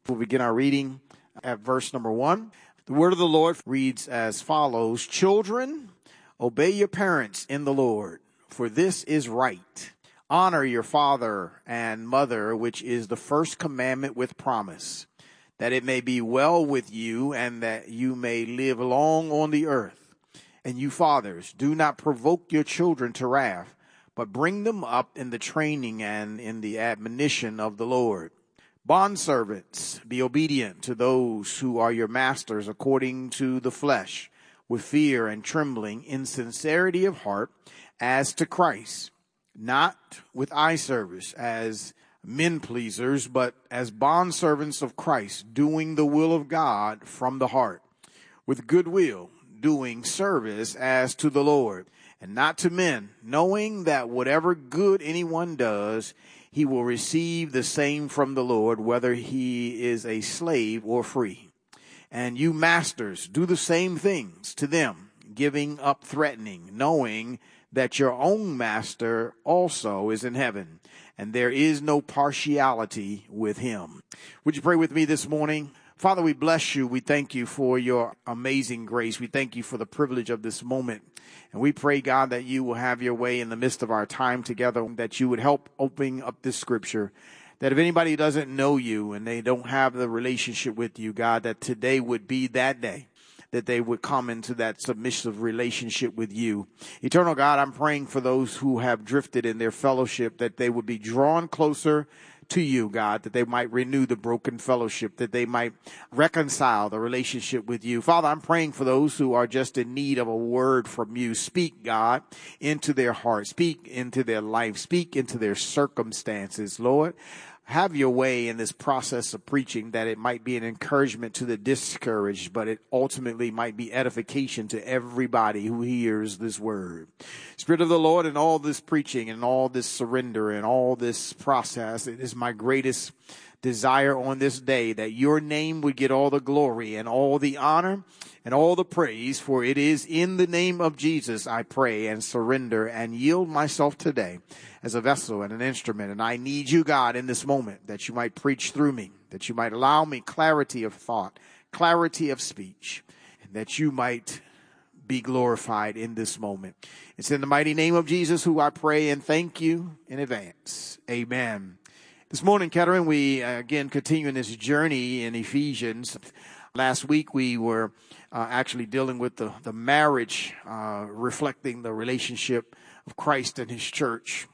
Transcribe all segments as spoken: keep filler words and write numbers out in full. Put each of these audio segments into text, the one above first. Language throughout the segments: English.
We'll begin our reading at verse number one. The word of the Lord reads as follows: Children, obey your parents in the Lord, for this is right. Honor your father and mother, which is the first commandment with promise, that it may be well with you and that you may live long on the earth. And you fathers, do not provoke your children to wrath, but bring them up in the training and in the admonition of the Lord. Bondservants, be obedient to those who are your masters according to the flesh, with fear and trembling, in sincerity of heart, as to Christ, not with eye service as men pleasers, but as bondservants of Christ, doing the will of God from the heart, with good will, doing service as to the Lord, and not to men, knowing that whatever good anyone does, he will receive the same from the Lord, whether he is a slave or free. And you masters, do the same things to them, giving up threatening, knowing that your own master also is in heaven, and there is no partiality with him. Would you pray with me this morning? Father, we bless you. We thank you for your amazing grace. We thank you for the privilege of this moment. And we pray, God, that you will have your way in the midst of our time together, that you would help open up this scripture, that if anybody doesn't know you and they don't have the relationship with you, God, that today would be that day that they would come into that submissive relationship with you. Eternal God, I'm praying for those who have drifted in their fellowship, that they would be drawn closer to you, God, that they might renew the broken fellowship, that they might reconcile the relationship with you. Father, I'm praying for those who are just in need of a word from you. Speak, God, into their heart. Speak into their life. Speak into their circumstances, Lord. Have your way in this process of preaching, that it might be an encouragement to the discouraged, but it ultimately might be edification to everybody who hears this word. Spirit of the Lord, in all this preaching and all this surrender and all this process, it is my greatest desire on this day that your name would get all the glory and all the honor and all the praise, for it is in the name of Jesus I pray and surrender and yield myself today as a vessel and an instrument. And I need you, God, in this moment, that you might preach through me, that you might allow me clarity of thought, clarity of speech, and that you might be glorified in this moment. It's in the mighty name of Jesus who I pray and thank you in advance. Amen. This morning, Kettering, we uh, again continue in this journey in Ephesians. Last week we were uh, actually dealing with the, the marriage, uh, reflecting the relationship of Christ and his church.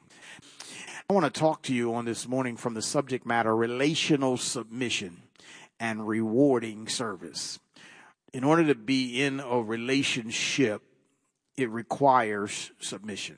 I want to talk to you on this morning from the subject matter, relational submission and rewarding service. In order to be in a relationship, it requires submission.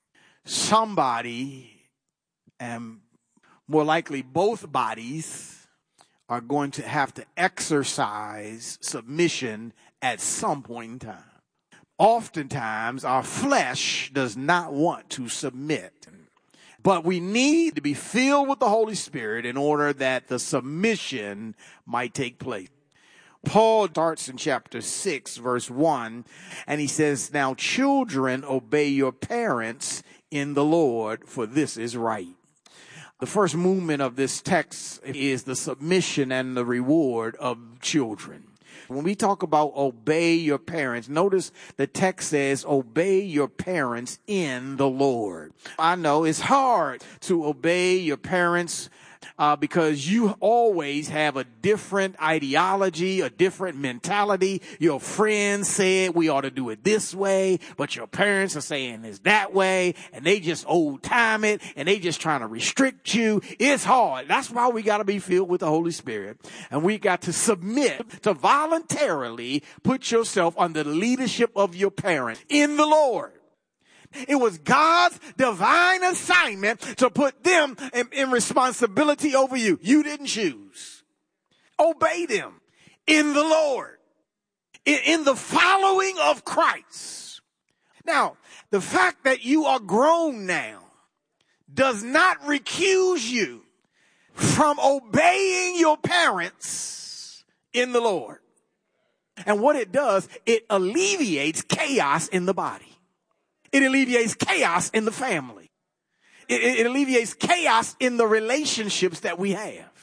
Somebody, and more likely both bodies, are going to have to exercise submission at some point in time. Oftentimes, our flesh does not want to submit, but we need to be filled with the Holy Spirit in order that the submission might take place. Paul starts in chapter six, verse one, and he says, "Now children, obey your parents in the Lord, for this is right." The first movement of this text is the submission and the reward of children. When we talk about obey your parents, notice the text says, obey your parents in the Lord. I know it's hard to obey your parents Uh, because you always have a different ideology, a different mentality. Your friends said we ought to do it this way, but your parents are saying it's that way, and they just old time it, and they just trying to restrict you. It's hard. That's why we got to be filled with the Holy Spirit, and we got to submit to voluntarily put yourself under the leadership of your parents in the Lord. It was God's divine assignment to put them in, in responsibility over you. You didn't choose. Obey them in the Lord, in, in the following of Christ. Now, the fact that you are grown now does not recuse you from obeying your parents in the Lord. And what it does, it alleviates chaos in the body. It alleviates chaos in the family. It, it, it alleviates chaos in the relationships that we have.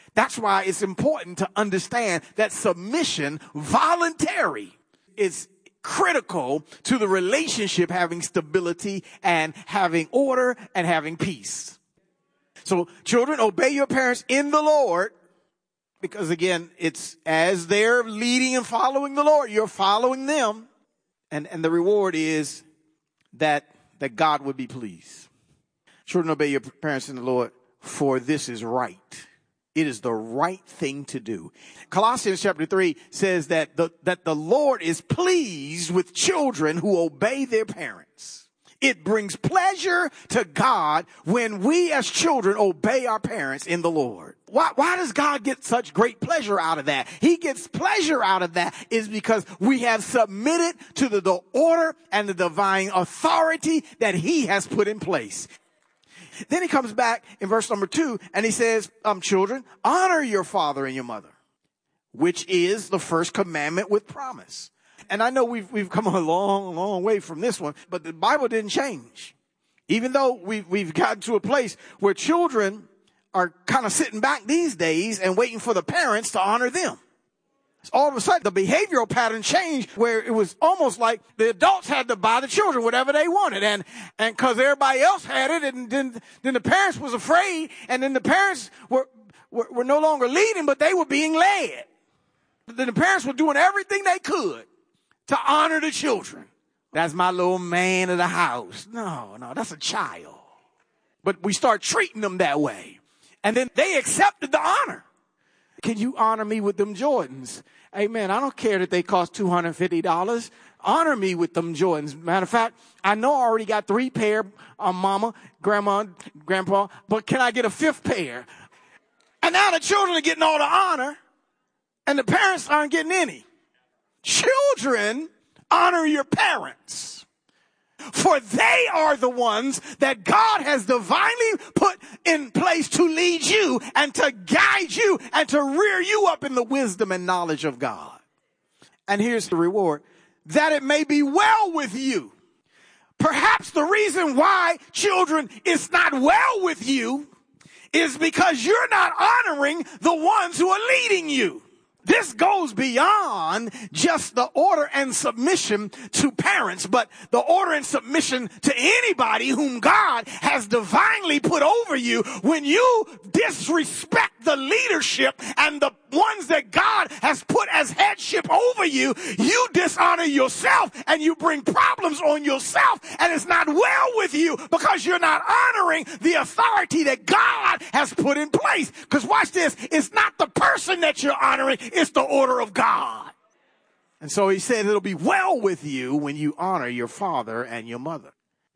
That's why it's important to understand that submission, voluntary, is critical to the relationship having stability and having order and having peace. So children, obey your parents in the Lord, because again, it's as they're leading and following the Lord, you're following them. And, and the reward is that, that God would be pleased. Children, obey your parents in the Lord, for this is right. It is the right thing to do. Colossians chapter three says that the, that the Lord is pleased with children who obey their parents. It brings pleasure to God when we as children obey our parents in the Lord. Why, why does God get such great pleasure out of that? He gets pleasure out of that is because we have submitted to the, the order and the divine authority that he has put in place. Then he comes back in verse number two and he says, um, children, honor your father and your mother, which is the first commandment with promise. And I know we've, we've come a long, long way from this one, but the Bible didn't change. Even though we've, we've gotten to a place where children are kind of sitting back these days and waiting for the parents to honor them. All of a sudden, the behavioral pattern changed where it was almost like the adults had to buy the children whatever they wanted. And, and cause everybody else had it. And then, then the parents was afraid. And then the parents were, were, were no longer leading, but they were being led. Then the parents were doing everything they could to honor the children. That's my little man of the house. No, no, that's a child. But we start treating them that way. And then they accepted the honor. Can you honor me with them Jordans? Amen. I don't care that they cost two hundred fifty dollars. Honor me with them Jordans. Matter of fact, I know I already got three pair, um, mama, grandma, grandpa, but can I get a fifth pair? And now the children are getting all the honor and the parents aren't getting any. Children, honor your parents. For they are the ones that God has divinely put in place to lead you and to guide you and to rear you up in the wisdom and knowledge of God. And here's the reward, that it may be well with you. Perhaps the reason why, children, it's not well with you is because you're not honoring the ones who are leading you. This goes beyond just the order and submission to parents, but the order and submission to anybody whom God has divinely put over you. When you disrespect the leadership and the ones that God has put as headship over you, you dishonor yourself and you bring problems on yourself, and it's not well with you because you're not honoring the authority that God has put in place. Because watch this, it's not the person that you're honoring, it's the order of God. And so he said it'll be well with you when you honor your father and your mother,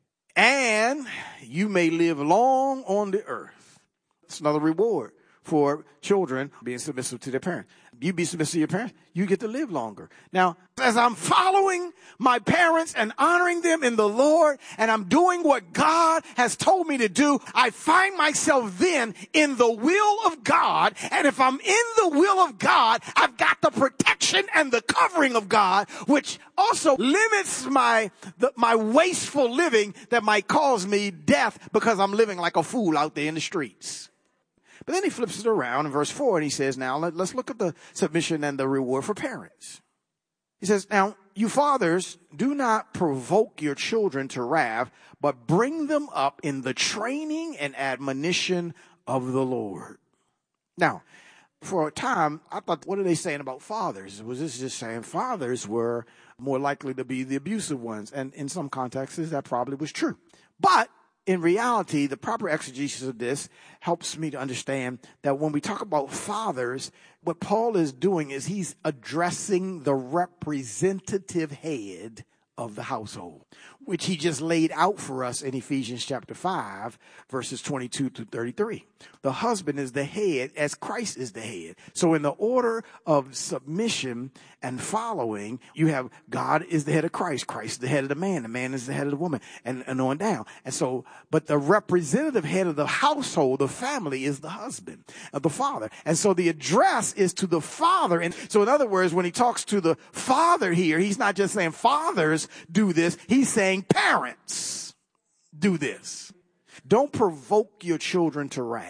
and you may live long on the earth. It's another reward for children being submissive to their parents. You be submissive to your parents, you get to live longer. Now, as I'm following my parents and honoring them in the Lord, and I'm doing what God has told me to do, I find myself then in the will of God. And if I'm in the will of God, I've got the protection and the covering of God, which also limits my, the, my wasteful living that might cause me death because I'm living like a fool out there in the streets. But then he flips it around in verse four and he says, now let, let's look at the submission and the reward for parents. He says, now you fathers, do not provoke your children to wrath, but bring them up in the training and admonition of the Lord. Now, for a time, I thought, what are they saying about fathers? Was this just saying fathers were more likely to be the abusive ones? And in some contexts, that probably was true. But in reality, the proper exegesis of this helps me to understand that when we talk about fathers, what Paul is doing is he's addressing the representative head of the household, which he just laid out for us in Ephesians chapter five, verses twenty-two to thirty-three. The husband is the head as Christ is the head. So in the order of submission and following, you have God is the head of Christ. Christ is the head of the man. The man is the head of the woman, and, and on down. And so, but the representative head of the household, the family, is the husband, of the father. And so the address is to the father. And so in other words, when he talks to the father here, he's not just saying fathers do this. He's saying parents do this. Don't provoke your children to wrath.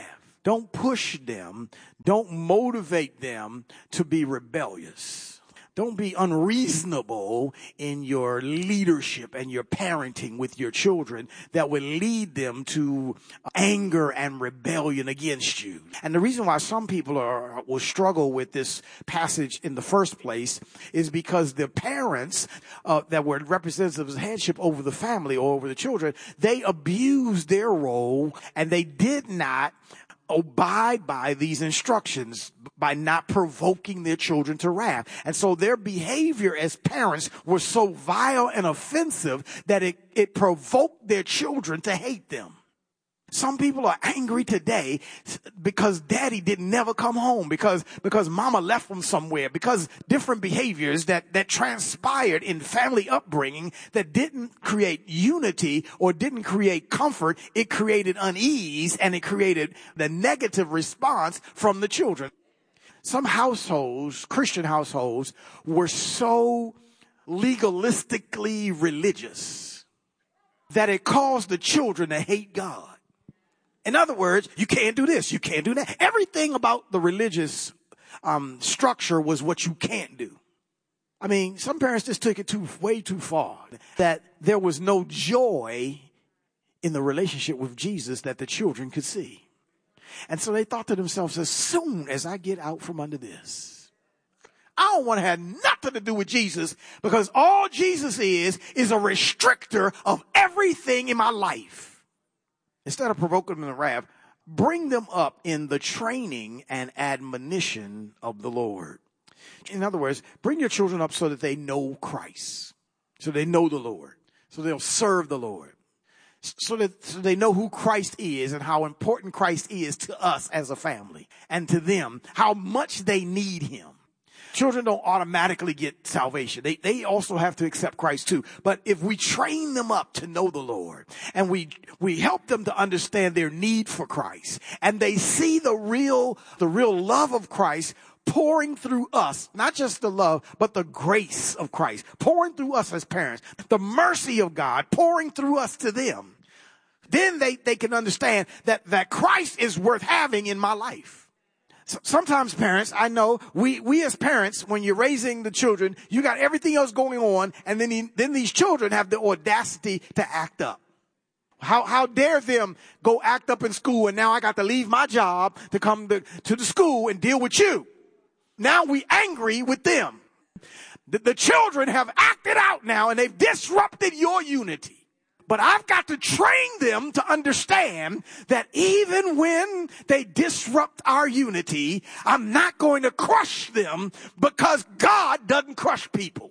Don't push them. Don't motivate them to be rebellious. Don't be unreasonable in your leadership and your parenting with your children that would lead them to anger and rebellion against you. And the reason why some people are, will struggle with this passage in the first place is because the parents uh, that were representatives of headship over the family or over the children, they abused their role and they did not abide by these instructions by not provoking their children to wrath. And so their behavior as parents was so vile and offensive that it, it provoked their children to hate them. Some people are angry today because daddy didn't never come home, because, because mama left them somewhere, because different behaviors that, that transpired in family upbringing that didn't create unity or didn't create comfort. It created unease and it created the negative response from the children. Some households, Christian households, were so legalistically religious that it caused the children to hate God. In other words, you can't do this, you can't do that. Everything about the religious um, structure was what you can't do. I mean, some parents just took it too way too far, that there was no joy in the relationship with Jesus that the children could see. And so they thought to themselves, as soon as I get out from under this, I don't want to have nothing to do with Jesus, because all Jesus is, is a restrictor of everything in my life. Instead of provoking them to wrath, bring them up in the training and admonition of the Lord. In other words, bring your children up so that they know Christ, so they know the Lord, so they'll serve the Lord, so that so they know who Christ is and how important Christ is to us as a family, and to them, how much they need him. Children don't automatically get salvation. They, they also have to accept Christ too. But if we train them up to know the Lord, and we, we help them to understand their need for Christ, and they see the real, the real love of Christ pouring through us, not just the love, but the grace of Christ pouring through us as parents, the mercy of God pouring through us to them, then they, they can understand that, that Christ is worth having in my life. Sometimes parents, I know, we, we as parents, when you're raising the children, you got everything else going on, and then, he, then these children have the audacity to act up. How, how dare them go act up in school, and now I got to leave my job to come to, to the school and deal with you. Now we angry with them. The, the children have acted out now, and they've disrupted your unity. But I've got to train them to understand that even when they disrupt our unity, I'm not going to crush them, because God doesn't crush people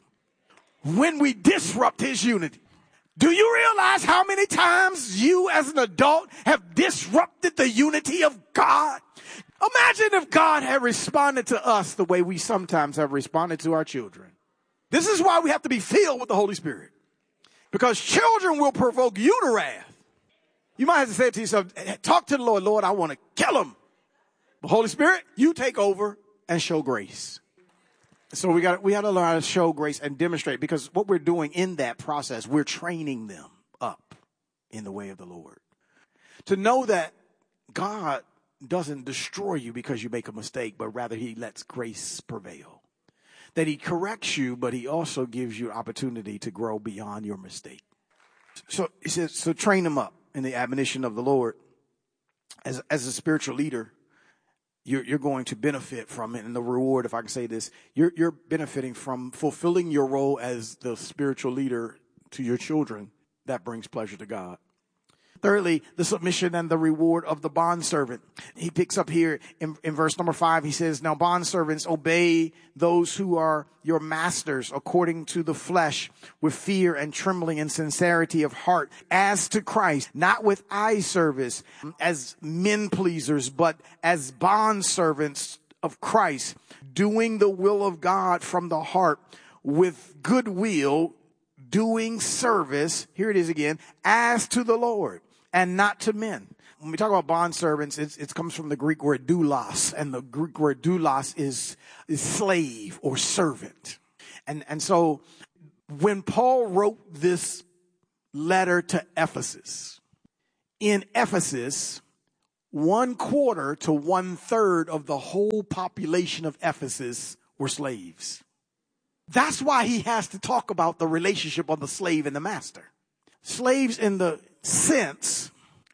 when we disrupt his unity. Do you realize how many times you as an adult have disrupted the unity of God? Imagine if God had responded to us the way we sometimes have responded to our children. This is why we have to be filled with the Holy Spirit. Because children will provoke you to wrath. You might have to say to yourself, talk to the Lord, Lord, I want to kill them. The Holy Spirit, you take over and show grace. So we got we got to learn how to show grace and demonstrate, because what we're doing in that process, we're training them up in the way of the Lord. To know that God doesn't destroy you because you make a mistake, but rather he lets grace prevail. That he corrects you, but he also gives you opportunity to grow beyond your mistake. So he says, so train them up in the admonition of the Lord. As, as a spiritual leader, you're, you're going to benefit from it. And the reward, if I can say this, you're, you're benefiting from fulfilling your role as the spiritual leader to your children. That brings pleasure to God. Thirdly, the submission and the reward of the bondservant. He picks up here in, in verse number five. He says, now bondservants, obey those who are your masters according to the flesh, with fear and trembling and sincerity of heart, as to Christ, not with eye service as men pleasers, but as bondservants of Christ, doing the will of God from the heart with good will, doing service, here it is again, as to the Lord and not to men. When we talk about bondservants, it's, it comes from the Greek word doulos, and the Greek word doulos is, is slave or servant. And, and so when Paul wrote this letter to Ephesus, in Ephesus one quarter to one third of the whole population of Ephesus were slaves. That's why he has to talk about the relationship of the slave and the master. Slaves in the sense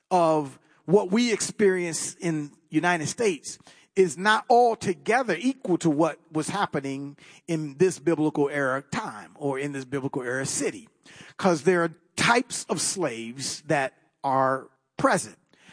of what we experience in United States is not altogether equal to what was happening in this biblical era time or in this biblical era city. Because there are types of slaves that are present.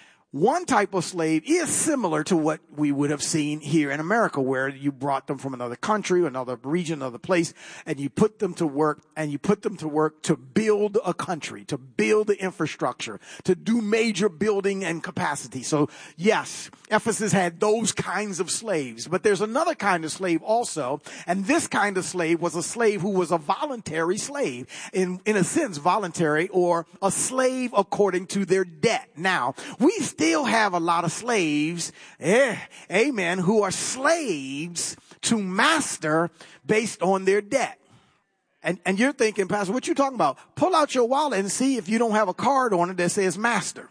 One type of slave is similar to what we would have seen here in America, where you brought them from another country, another region, another place, and you put them to work, and you put them to work to build a country, to build the infrastructure, to do major building and capacity. So yes, Ephesus had those kinds of slaves, but there's another kind of slave also, and this kind of slave was a slave who was a voluntary slave, in, in a sense voluntary, or a slave according to their debt. Now, we still Still have a lot of slaves, eh, amen, who are slaves to master based on their debt. And, and you're thinking, Pastor, what you talking about? Pull out your wallet and see if you don't have a card on it that says master.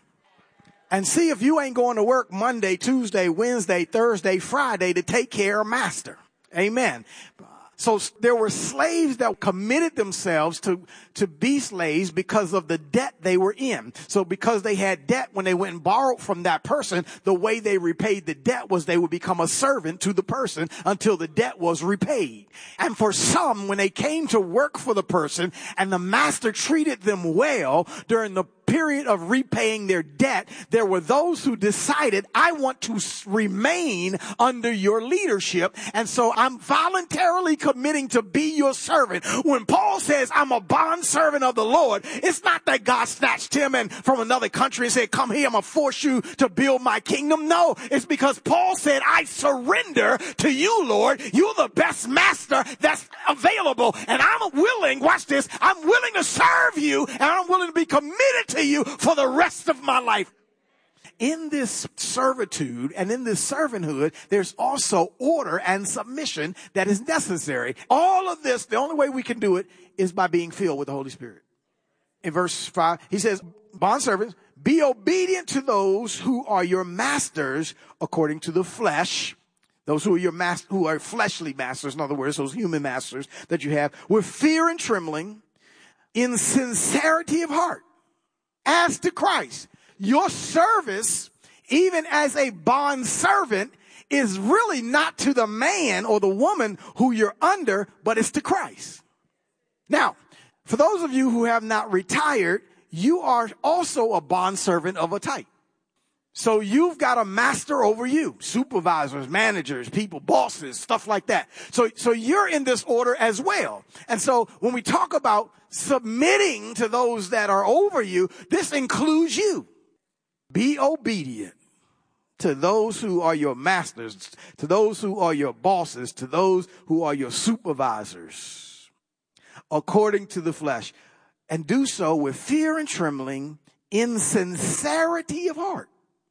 And see if you ain't going to work Monday, Tuesday, Wednesday, Thursday, Friday to take care of master. Amen. So there were slaves that committed themselves to, to be slaves because of the debt they were in. So because they had debt, when they went and borrowed from that person, the way they repaid the debt was they would become a servant to the person until the debt was repaid. And for some, when they came to work for the person and the master treated them well during the period of repaying their debt, there were those who decided, I want to remain under your leadership, and so I'm voluntarily committing to be your servant. When Paul says I'm a bond servant of the Lord, it's not that God snatched him and from another country and said, come here, I'm gonna force you to build my kingdom. No, it's because Paul said, I surrender to you, Lord. You're the best master that's available, and I'm willing, watch this, I'm willing to serve you, and I'm willing to be committed to you for the rest of my life. In this servitude and in this servanthood, there's also order and submission that is necessary. All of this, the only way we can do it is by being filled with the Holy Spirit. In verse five, he says, bondservants, be obedient to those who are your masters according to the flesh. Those who are your master, who are fleshly masters, in other words, those human masters that you have, with fear and trembling, in sincerity of heart, as to Christ. Your service, even as a bond servant, is really not to the man or the woman who you're under, but it's to Christ. Now, for those of you who have not retired, you are also a bond servant of a type. So you've got a master over you, supervisors, managers, people, bosses, stuff like that. So, so you're in this order as well. And so when we talk about submitting to those that are over you, this includes you. Be obedient to those who are your masters, to those who are your bosses, to those who are your supervisors, according to the flesh, and do so with fear and trembling, in sincerity of heart,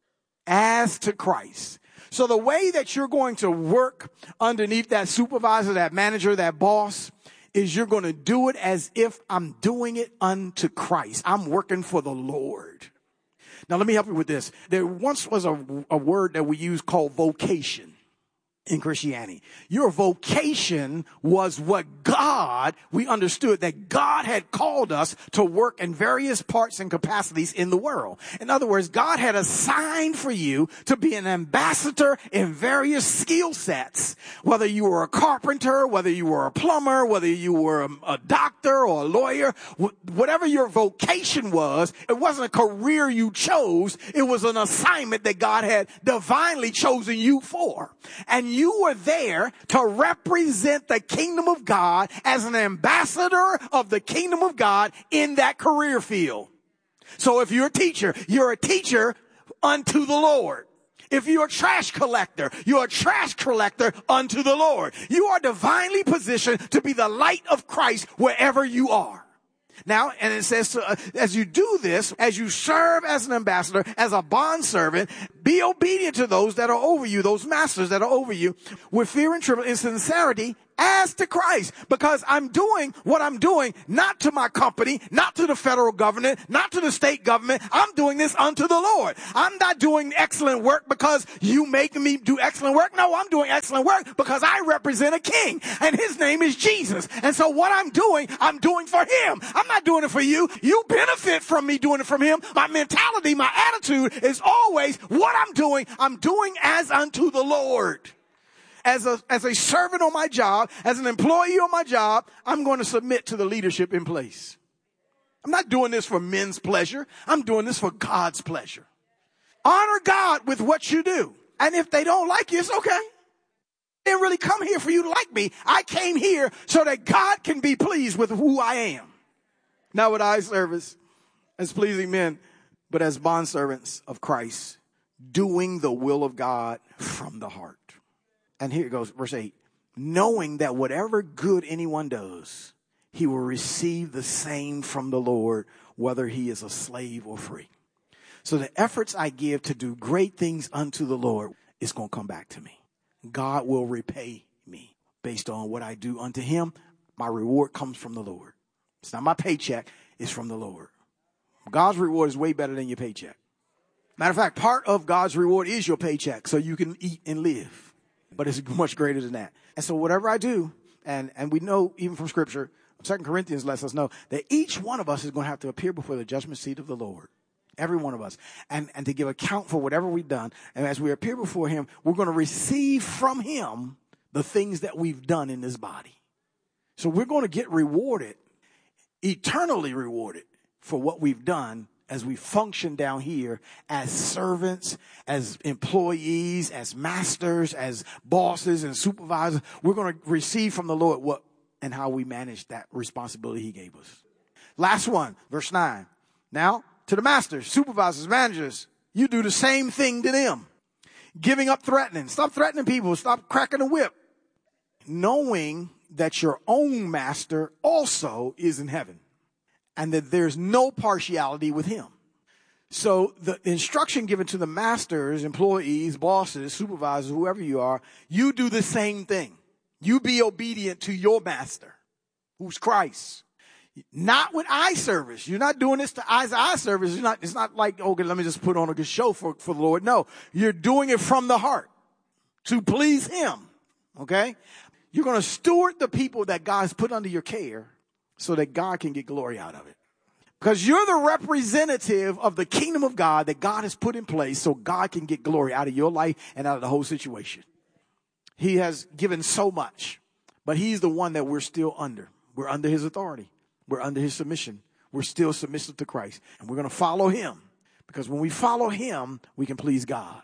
as to Christ. So the way that you're going to work underneath that supervisor, that manager, that boss, is you're going to do it as if I'm doing it unto Christ. I'm working for the Lord. Now, let me help you with this. There once was a, a word that we used called vocation in Christianity. Your vocation was what God, we understood that God had called us to work in various parts and capacities in the world. In other words, God had assigned for you to be an ambassador in various skill sets. Whether you were a carpenter, whether you were a plumber, whether you were a, a doctor or a lawyer, wh- whatever your vocation was, it wasn't a career you chose. It was an assignment that God had divinely chosen you for. And you were there to represent the kingdom of God as an ambassador of the kingdom of God in that career field. So if you're a teacher, you're a teacher unto the Lord. If you're a trash collector, you're a trash collector unto the Lord. You are divinely positioned to be the light of Christ wherever you are. Now, and it says, uh, as you do this, as you serve as an ambassador, as a bondservant, Be obedient to those that are over you, those masters that are over you, with fear and trembling and sincerity as to Christ, because I'm doing what I'm doing, not to my company, not to the federal government, not to the state government. I'm doing this unto the Lord. I'm not doing excellent work because you make me do excellent work. No, I'm doing excellent work because I represent a king, and his name is Jesus. And so what I'm doing, I'm doing for him. I'm not doing it for you. You benefit from me doing it from him. My mentality, my attitude is always what I'm doing, I'm doing as unto the Lord. As a, as a servant on my job, as an employee on my job, I'm going to submit to the leadership in place. I'm not doing this for men's pleasure. I'm doing this for God's pleasure. Honor God with what you do. And if they don't like you, it's okay. I didn't really come here for you to like me. I came here so that God can be pleased with who I am. Not with eye service as pleasing men, but as bondservants of Christ, doing the will of God from the heart. And here it goes, verse eight. Knowing that whatever good anyone does, he will receive the same from the Lord, whether he is a slave or free. So the efforts I give to do great things unto the Lord is going to come back to me. God will repay me based on what I do unto him. My reward comes from the Lord. It's not my paycheck. It's from the Lord. God's reward is way better than your paycheck. Matter of fact, part of God's reward is your paycheck so you can eat and live. But it's much greater than that. And so whatever I do, and, and we know even from Scripture, Second Corinthians lets us know that each one of us is going to have to appear before the judgment seat of the Lord. Every one of us. And, and to give account for whatever we've done. And as we appear before him, we're going to receive from him the things that we've done in this body. So we're going to get rewarded, eternally rewarded for what we've done as we function down here as servants, as employees, as masters, as bosses and supervisors. We're going to receive from the Lord what and how we manage that responsibility he gave us. Last one, verse nine. Now, to the masters, supervisors, managers, you do the same thing to them. Giving up threatening. Stop threatening people. Stop cracking the whip. Knowing that your own master also is in heaven, and that there's no partiality with him. So the instruction given to the masters, employees, bosses, supervisors, whoever you are, you do the same thing. You be obedient to your master, who's Christ. Not with eye service. You're not doing this to eyes eye service. It's not, it's not like, okay, let me just put on a good show for, for the Lord. No, you're doing it from the heart to please him. Okay? You're going to steward the people that God's put under your care so that God can get glory out of it. Because you're the representative of the kingdom of God that God has put in place so God can get glory out of your life and out of the whole situation. He has given so much, but he's the one that we're still under. We're under his authority. We're under his submission. We're still submissive to Christ. And we're going to follow him. Because when we follow him, we can please God.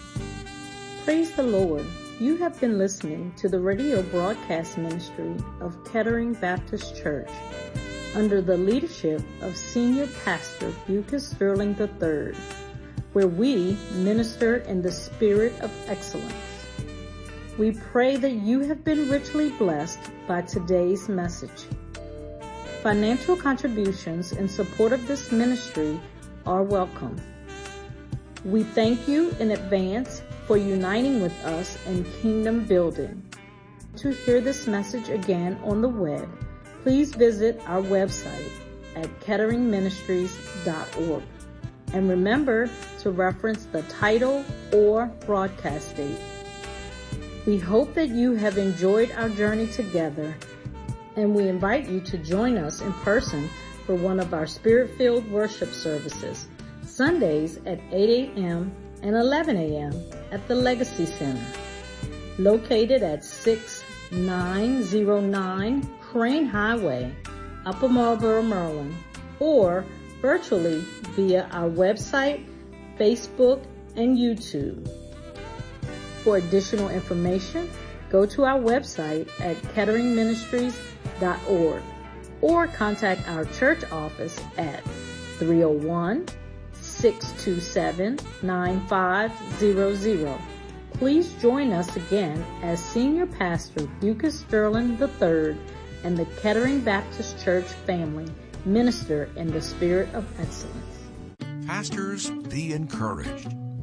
Praise the Lord. You have been listening to the radio broadcast ministry of Kettering Baptist Church under the leadership of Senior Pastor Bucus Sterling the third, where we minister in the spirit of excellence. We pray that you have been richly blessed by today's message. Financial contributions in support of this ministry are welcome. We thank you in advance for uniting with us in kingdom building. To hear this message again on the web, please visit our website at kettering ministries dot org. And remember to reference the title or broadcast date. We hope that you have enjoyed our journey together, and we invite you to join us in person for one of our Spirit-filled worship services, Sundays at eight a.m. and eleven a.m. at the Legacy Center, located at six nine zero nine Crane Highway, Upper Marlboro, Maryland, or virtually via our website, Facebook, and YouTube. For additional information, go to our website at kettering ministries dot org or contact our church office at three oh one, six two seven, nine five zero zero. Please join us again as Senior Pastor Bucus Sterling the third and the Kettering Baptist Church family minister in the spirit of excellence. Pastors, be encouraged.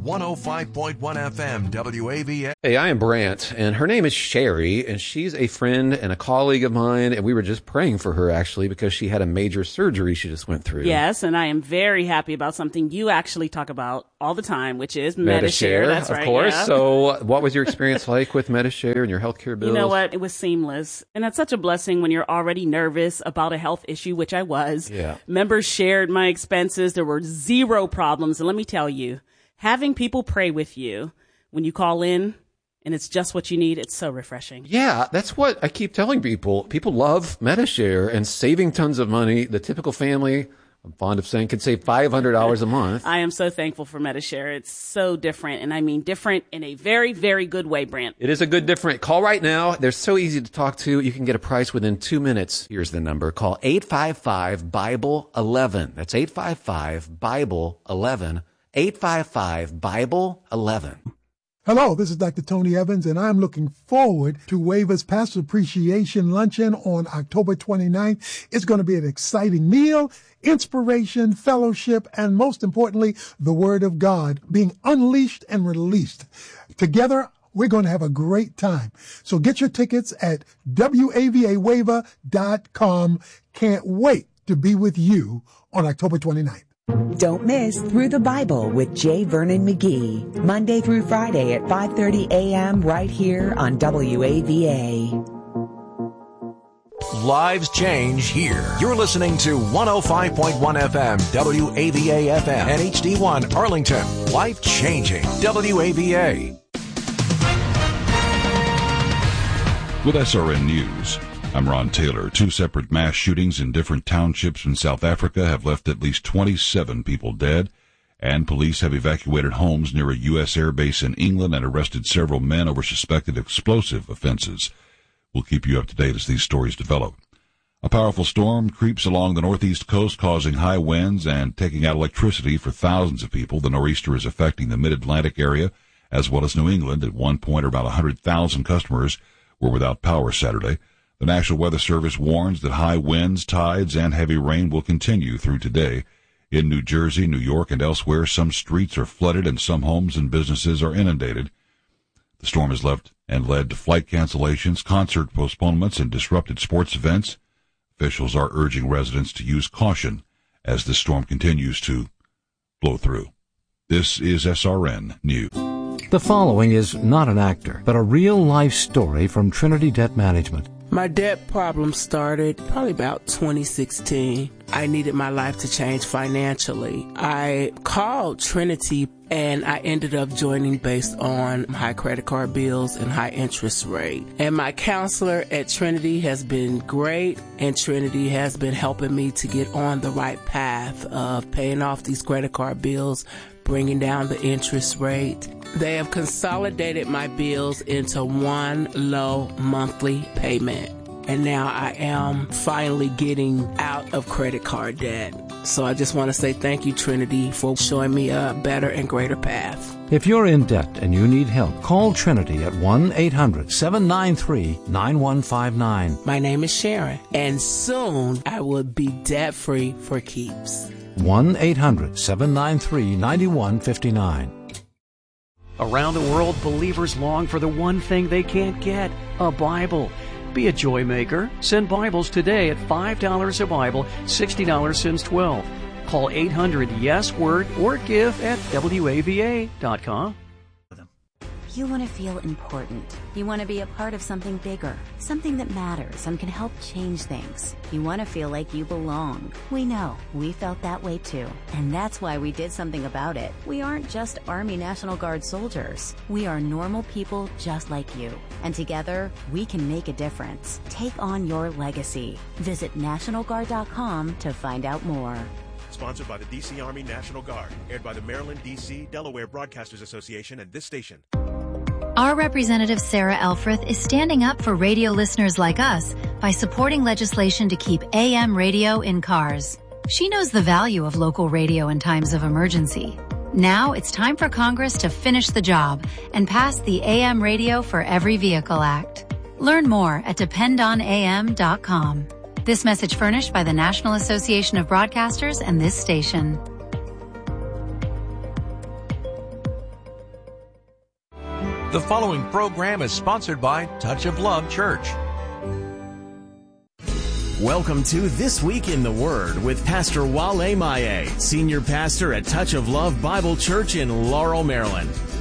one oh five point one F M W A V A. Hey, I am Brant, and her name is Sherry, and she's a friend and a colleague of mine, and we were just praying for her, actually, because she had a major surgery she just went through. Yes, and I am very happy about something you actually talk about all the time, which is Medi-Share. That's of right, course. yeah. So what was your experience like with Medi-Share and your healthcare bills? You know what? It was seamless. And that's such a blessing when you're already nervous about a health issue, which I was. Yeah. Members shared my expenses. There were zero problems. And let me tell you, having people pray with you when you call in, and it's just what you need, it's so refreshing. Yeah, that's what I keep telling people. People love Medi-Share and saving tons of money. The typical family, I'm fond of saying, could save five hundred dollars a month. I am so thankful for Medi-Share. It's so different, and I mean different in a very, very good way, Brant. It is a good different. Call right now. They're so easy to talk to. You can get a price within two minutes. Here's the number. Call eight five five, Bible eleven. That's eight five five, Bible eleven. eight five five, Bible eleven. Hello, this is Doctor Tony Evans, and I'm looking forward to Waver's Pastor Appreciation Luncheon on October twenty-ninth. It's going to be an exciting meal, inspiration, fellowship, and most importantly, the Word of God being unleashed and released. Together, we're going to have a great time. So get your tickets at W A V A waver dot com. Can't wait to be with you on October twenty-ninth. Don't miss Through the Bible with J. Vernon McGee, Monday through Friday at five thirty a.m. right here on W A V A. Lives change here. You're listening to one oh five point one F M, W A V A F M, and H D one Arlington. Life changing. W A V A. With S R N News, I'm Ron Taylor. Two separate mass shootings in different townships in South Africa have left at least twenty-seven people dead, and police have evacuated homes near a U S airbase in England and arrested several men over suspected explosive offenses. We'll keep you up to date as these stories develop. A powerful storm creeps along the northeast coast, causing high winds and taking out electricity for thousands of people. The nor'easter is affecting the mid-Atlantic area as well as New England. At one point, about one hundred thousand customers were without power Saturday. The National Weather Service warns that high winds, tides, and heavy rain will continue through today. In New Jersey, New York, and elsewhere, some streets are flooded and some homes and businesses are inundated. The storm has left and led to flight cancellations, concert postponements, and disrupted sports events. Officials are urging residents to use caution as the storm continues to blow through. This is S R N News. The following is not an actor, but a real-life story from Trinity Debt Management. My debt problem started probably about twenty sixteen. I needed my life to change financially. I called Trinity and I ended up joining based on high credit card bills and high interest rate. And my counselor at Trinity has been great, and Trinity has been helping me to get on the right path of paying off these credit card bills, bringing down the interest rate. They have consolidated my bills into one low monthly payment. And now I am finally getting out of credit card debt. So I just want to say thank you, Trinity, for showing me a better and greater path. If you're in debt and you need help, call Trinity at one eight hundred seven nine three nine one five nine. My name is Sharon, and soon I will be debt-free for keeps. one eight hundred seven nine three nine one five nine. Around the world, believers long for the one thing they can't get, a Bible. Be a joy maker. Send Bibles today at five dollars a Bible, sixty dollars since twelve. Call eight hundred yes word or give at W A V A dot com. You want to feel important. You want to be a part of something bigger, something that matters and can help change things. You want to feel like you belong. We know. We felt that way too. And that's why we did something about it. We aren't just Army National Guard soldiers. We are normal people just like you. And together, we can make a difference. Take on your legacy. Visit National Guard dot com to find out more. Sponsored by the D C Army National Guard. Aired by the Maryland, D C, Delaware Broadcasters Association and this station. Our representative Sarah Elfreth is standing up for radio listeners like us by supporting legislation to keep A M radio in cars. She knows the value of local radio in times of emergency. Now it's time for Congress to finish the job and pass the A M Radio for Every Vehicle Act. Learn more at depend on A M dot com. This message furnished by the National Association of Broadcasters and this station. The following program is sponsored by Touch of Love Church. Welcome to This Week in the Word with Pastor Wale Maye, Senior Pastor at Touch of Love Bible Church in Laurel, Maryland.